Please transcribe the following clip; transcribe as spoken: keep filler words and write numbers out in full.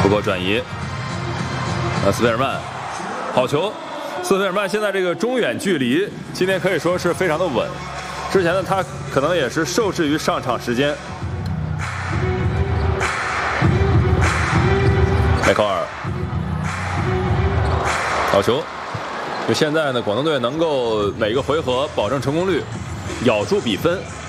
不过转移，那斯佩尔曼，好球！斯佩尔曼现在这个中远距离，今天可以说是非常的稳。之前呢，他可能也是受制于上场时间。迈考尔，好球！就现在呢，广东队能够每个回合保证成功率，咬住比分。